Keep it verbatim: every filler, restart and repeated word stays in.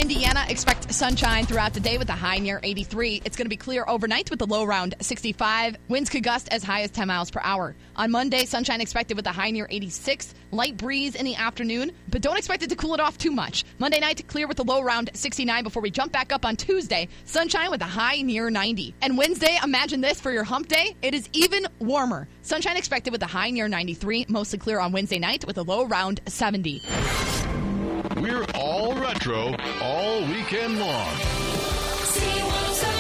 Indiana, expect sunshine throughout the day with a high near eighty-three. It's going to be clear overnight with a low around sixty-five. Winds could gust as high as ten miles per hour. On Monday, sunshine expected with a high near eighty-six. Light breeze in the afternoon, but don't expect it to cool it off too much. Monday night, clear with a low around sixty-nine before we jump back up on Tuesday. Sunshine with a high near ninety. And Wednesday, imagine this for your hump day. It is even warmer. Sunshine expected with a high near ninety-three. Mostly clear on Wednesday night with a low around seventy. We're all retro all weekend long.